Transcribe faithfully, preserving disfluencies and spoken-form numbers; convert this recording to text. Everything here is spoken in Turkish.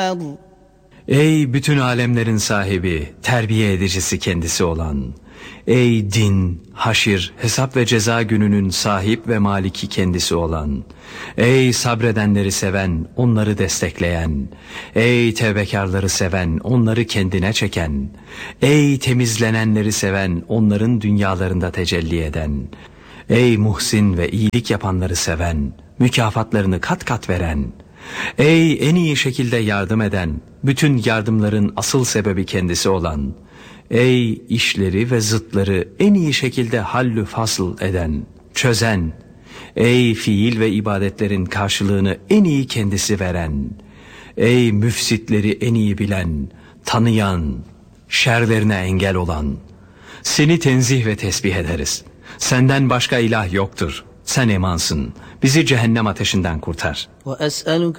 والأرض. Ey bütün alemlerin sahibi, terbiye edicisi kendisi olan, ey din, haşir, hesap ve ceza gününün sahip ve maliki kendisi olan, ey sabredenleri seven, onları destekleyen, ey tevbekarları seven, onları kendine çeken, ey temizlenenleri seven, onların dünyalarında tecelli eden, ey muhsin ve iyilik yapanları seven, mükafatlarını kat kat veren, ey en iyi şekilde yardım eden, bütün yardımların asıl sebebi kendisi olan, ey işleri ve zıtları en iyi şekilde hallü fasıl eden, çözen, ey fiil ve ibadetlerin karşılığını en iyi kendisi veren, ey müfsitleri en iyi bilen, tanıyan, şerlerine engel olan, seni tenzih ve tesbih ederiz. Senden başka ilah yoktur. Sen emansın. Bizi cehennem ateşinden kurtar. وأسألك